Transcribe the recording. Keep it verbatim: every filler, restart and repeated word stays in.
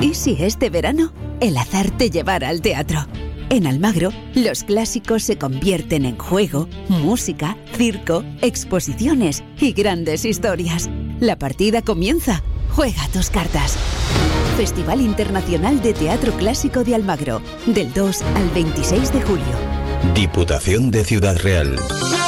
¿Y si este verano el azar te llevara al teatro? En Almagro, los clásicos se convierten en juego, música, circo, exposiciones y grandes historias. La partida comienza. Juega tus cartas. Festival Internacional de Teatro Clásico de Almagro, del dos al veintiséis de julio. Diputación de Ciudad Real.